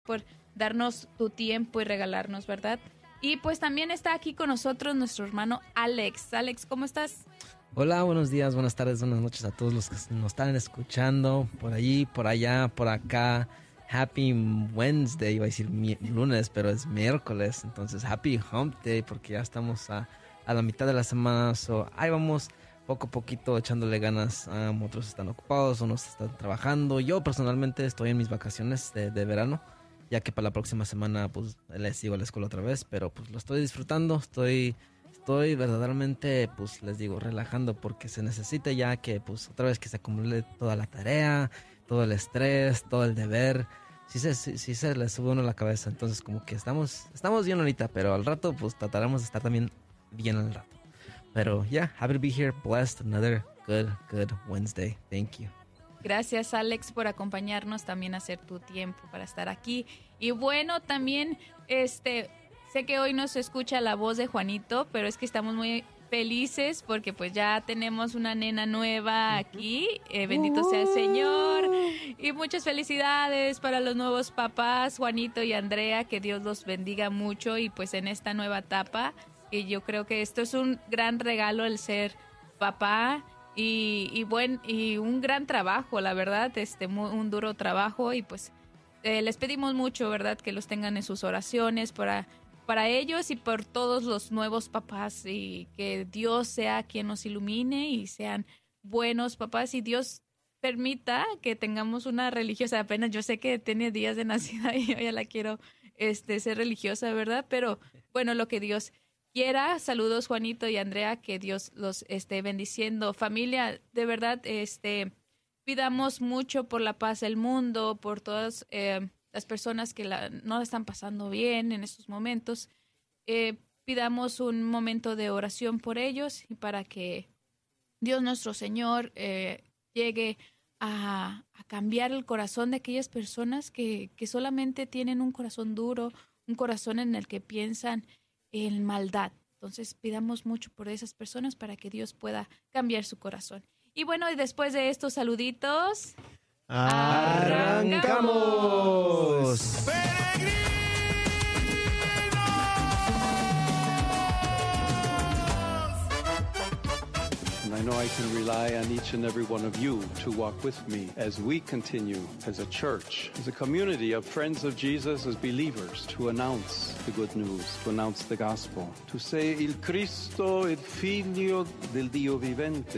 por darnos tu tiempo y regalarnos, ¿verdad? Y pues también está aquí con nosotros nuestro hermano Alex. Alex, ¿cómo estás? Hola, buenos días, buenas tardes, buenas noches a todos los que nos están escuchando por allí, por allá, por acá. Happy Wednesday, iba a decir lunes, pero es miércoles. Entonces, Happy Hump Day, porque ya estamos a la mitad de la semana. So, ahí vamos poco a poquito echándole ganas. Otros están ocupados, unos están trabajando. Yo personalmente estoy en mis vacaciones de verano, ya que para la próxima semana pues les sigo a la escuela otra vez, pero pues lo estoy disfrutando, estoy verdaderamente, pues les digo, relajando, porque se necesita ya que pues otra vez que se acumule toda la tarea, todo el estrés, todo el deber. Sí se le sube uno a la cabeza. Entonces como que estamos bien ahorita, pero al rato pues trataremos de estar también bien al rato. Pero yeah, happy to be here, blessed, another good Wednesday. Thank you. Gracias, Alex, por acompañarnos, también hacer tu tiempo para estar aquí. Y bueno, también sé que hoy no se escucha la voz de Juanito, pero es que estamos muy felices porque pues ya tenemos una nena nueva aquí. Bendito sea el Señor. Y muchas felicidades para los nuevos papás, Juanito y Andrea, que Dios los bendiga mucho y pues en esta nueva etapa. Y yo creo que esto es un gran regalo el ser papá y un gran trabajo, la verdad, un duro trabajo y pues les pedimos mucho, ¿verdad? Que los tengan en sus oraciones para ellos y por todos los nuevos papás y que Dios sea quien nos ilumine y sean buenos papás y Dios permita que tengamos una religiosa. Apenas yo sé que tiene días de nacida y yo ya la quiero ser religiosa, ¿verdad? Pero bueno, lo que Dios quiera. Saludos, Juanito y Andrea, que Dios los esté bendiciendo. Familia, de verdad, pidamos mucho por la paz del mundo, por todas las personas que no la están pasando bien en estos momentos. Pidamos un momento de oración por ellos y para que Dios nuestro Señor llegue a cambiar el corazón de aquellas personas que solamente tienen un corazón duro, un corazón en el que piensan en maldad. Entonces pidamos mucho por esas personas para que Dios pueda cambiar su corazón. Y bueno, y después de estos saluditos, ¡arrancamos! I know I can rely on each and every one of you to walk with me as we continue as a church, as a community of friends of Jesus, as believers, to announce the good news, to announce the gospel, to say il Cristo, il Figlio del Dio vivente.